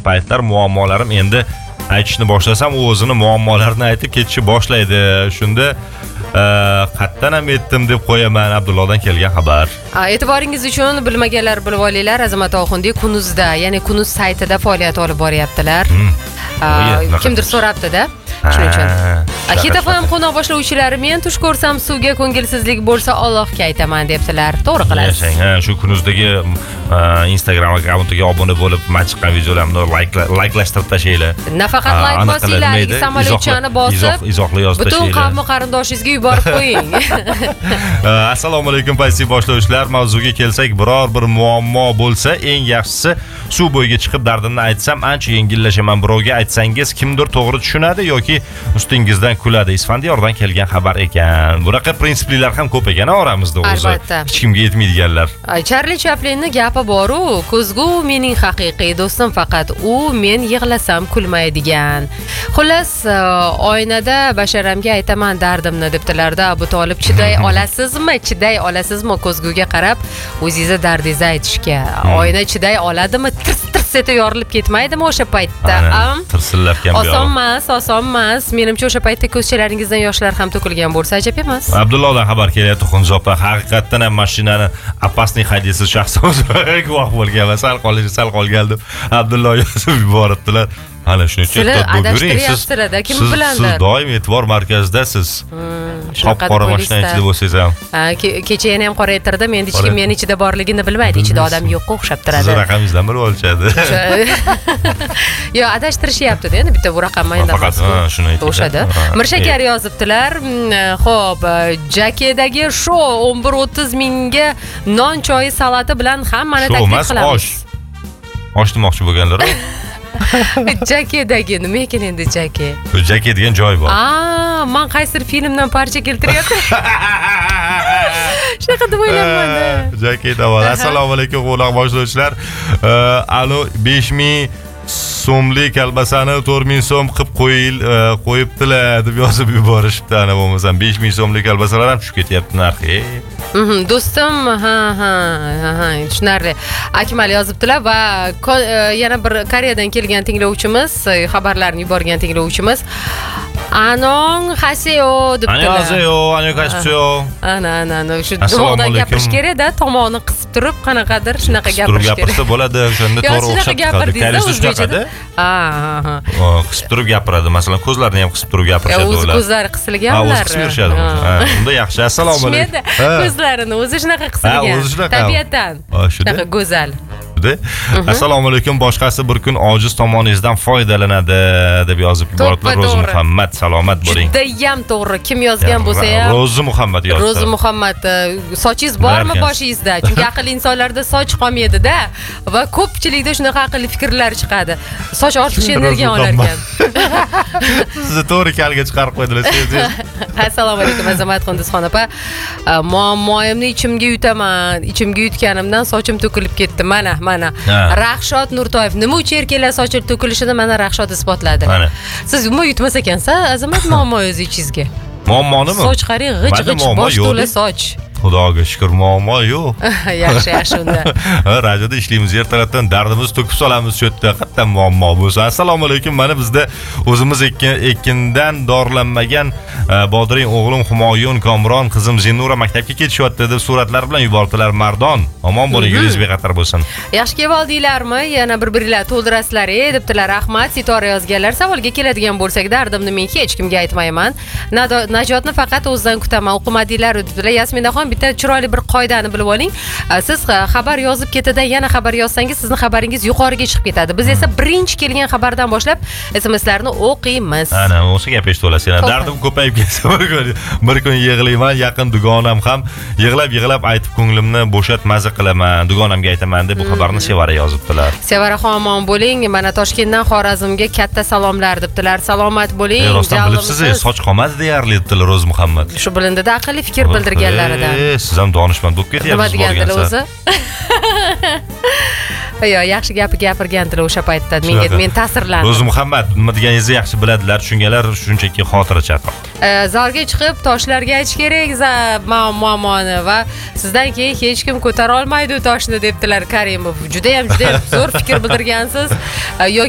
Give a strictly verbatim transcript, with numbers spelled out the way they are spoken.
paytlar muammolarim endi aytishni boshlasam u o'zini muammolarini aytib ketishni boshlaydi. Shunda qattan ham etdim deb qo'yaman. Abdullohdan kelgan xabar. E'tiboringiz uchun bilmaganlar bilib olinglar, Azamat Oxundi Kunuzda, ya'ni Kunuz saytida faoliyat olib boryaptilar. Kimdir so'rabdi-da. Shuning uchun. Hit F M qo'noq boshlovchilari men tush ko'rsam suvga ko'ngilsizlik bo'lsa Allohga aytaman debdilar. To'g'ri qilasiz. Ha, shu Kunuzdagi Instagram akkauntiga obuna bo'lib, men chiqqan videolarimni layklashtirib tashlaylar. Nafaqat layk bosinglar, samolyotchani bosib, izohli yozib tashlaylar. Butun qavmi qarindoshingizga yuborib qo'ying. Assalomu alaykum pozitiv boshlovchilar. Mavzuga kelsak, biror bir muammo bo'lsa, eng yaxshisi suv bo'yiga chiqib dardimni aytsam, ancha yengillashaman. Birovga aytsangiz kimdir to'g'ri tushunadi yoki ustingizdan kuladi. Isfandiyordan kelgan xabar ekan. Bunaqa prinsiplilar ham ko'p ekan oramizda o'zi. Hech kimga yetmaydiganlar. Charli Chaplinning gapi bor-u, ko'zgu mening haqiqiy do'stim, faqat u men yig'lasam kulmaydigan. Xullas, oynada basharamga aytaman dardimni debdilarda. Abu Tolib, chiday olasizmi? Chiday olasizmi ko'zguga qarab o'zingizni dardingizni aytishga? Oyna chiday oladimi? Tirs-tirs etib yorilib ketmaydimi o'sha paytda? Tirsillab ham oson emas, oson emas. Menimcha o'sha paytda ko'zchalaringizdan yoshlar ham to'kilgan bo'lsa ajab emas. Abdullohdan xabar kelyapti, Xunzopa. Haqiqatdan ham mashinani opasniy haydaysiz shaxs guvoh bo'lgan va sal qolish, sal qolgan deb Abdulloh yozib yuboribdilar. Ana shuning uchun ehtiyot bo'ling. Siz kim bilandir? Siz doim e'tibor markazidasiz. Qop-qora mashina ichida bo'lsangiz ham. Ha, kecha yana ham qoraytirdim. Endi hech kim meni ichida borligini bilmaydi. Ichida odam yo'q o'xshab turadi. Siz raqamingizdan bilib olishadi. Yo, adashtirishyapti-da, endi bitta bu raqamni endi faqat shuni aytdi. O'shada. Mirshakar yozibdilar. Xo'p, Jakedagi show o'n bir o'ttiz mingga non choyi salati bilan hammani taklif qilamiz. Osh. Osh demoqchi bo'lganlar-ku. Jakedagi nima ekan endi Jake? Jake degan joy bor. Aa, men qaysi filmdan parcha keltiryapman. Shunaqa deb o'ylayapman-da. Jake davol. Assalomu alaykum qo'noq boshlovchilar. Alo, besh ming so'mlik kalbasani to'rt ming so'm qilib qo'yil, qo'yibdilar deb yozib yuborishibdi. Ana bo'lmasam besh ming so'mlik kalbasalar ham tushib ketyapti narxi. Mhm, do'stim, ha ha ha, tushunarli. Akmal yozibdilar va yana bir Koreyadan kelgan tinglovchimiz, xabarlarni yuborgan tinglovchimiz Anong Haseo debdilar. Annyeonghaseyo, annyeonghaseyo. Ana, ana, ana, shu tomoqdan gapirish kerak-da, tomoqni qisib turib, qanaqadir shunaqa gapirish kerak. Gapirsa bo'ladi, o'shanda to'g'ri o'xshab chiqadi. Kalisi shunaqada. Ha, ha, ha. Qisib turib gapiradi. Masalan, ko'zlarini ham qisib turib gapirishadi ular. O'zi ko'zlari qisilganlar. Ha, o'zi qisib yurishadi. Ha, unda yaxshi. Assalomu alaykum. Ko'zlarini o'zi shunaqa qisilgan. Ha, o'zi shunaqa. Tabiatan. Shunaqa go'zal. Assalomu alaykum, boshqasi bir kun ojiz tomoningizdan foydalanadi deb yozib yuboribdi Ro'zi Muhammad. Salomat bo'ling. Judayam to'g'ri. Kim yozgan bo'lsa ham Ro'zi Muhammad yozdi. Ro'zi Muhammad, sochingiz bormi boshingizda? Chunki aqlli insonlarda soch qolmaydi-da va ko'pchilikda shunaqa aqlli fikrlar chiqadi. Soch ortiqcha energiya olar ekan. Sizni to'g'ri kalga chiqarib qo'ydilar. Assalomu alaykum Azamat Qunduzxon opa. Muammoyimni ichimga yutaman. Ichimga yutganimdan sochim to'kilib ketdi. Mana mana Rahshot Nurtoyev nima uchun erkaklar sochi to'kilishini mana Rahshot isbotladi. Siz nima yutmas ekansiz, Azamat, muammoyingiz ichingizga? Muammonimi? Soch qarang, g'ich-g'ich, bosh to'la soch. Xudoga shukr, muammo yo'q. Yaxshi, yaxshi unda. Radioda ishlaymiz, ertalabdan dardimiz to'kib solamiz shu yerda. Qattan muammo bo'lsa. Assalomu alaykum. Mana bizda o'zimiz ekindan dorilanmagan Bodring o'g'lim Humoyun, Komron, qizim Zinura maktabga ketishyapti deb suratlar bilan yubordilar. Mardon, omon bo'ling, yo'lingiz bexatar bo'lsin. Yaxshi kelib oldinglarmi? Yana bir-biringlar to'ldirasizlar, debdilar Ahmad. Sitora yozganlar. Savolga keladigan bo'lsak, dardimni men hech kimga aytmayman. Najotni faqat o'zdan kutaman. O'qimadinglar debdilar. Yasminaxon, bitta chiroyli bir qoidani bilib oling. Siz xabar yozib ketidan yana xabar yozsangiz, sizning xabaringiz yuqoriga chiqib ketadi. Biz esa birinchi kelgan xabardan boshlab S M Slarni o'qiymiz. Ana, o'sha gap eshitib olasiz. Dardim ko'payib ketsa, bir kun bir kun yig'layman, yaqin dugonam ham yig'lab-yig'lab aytib ko'nglimni bo'shatmaza qilaman, dugonamga aytaman deb bu xabarni Sevara yozibdilar. Sevara xonimon bo'ling, mana Toshkentdan Xorazmga katta salomlar debdilar. Salomat bo'ling. Rostdan bilibsiz, soch qolmadi deyarli debdilar Ro'zi Muhammad. Shu bilindida aqlli fikr bildirganlaridan. Siz ham donishmand bo'lib ketyapsiz. Nima degandilar o'zi? Yo, yaxshi gapi gapirgandilar o'sha paytda. Menga men ta'sirlandim. Ro'zi Muhammad nima deganingizni yaxshi biladilar, tushunganlar shunchaki xotira chatoq. Zalga chiqib toshlarga aytish kerak muammoni va sizdan keyin hech kim ko'tara olmaydi toshni debdilar Karimov. Juda ham juda ham zo'r fikr bildirgansiz.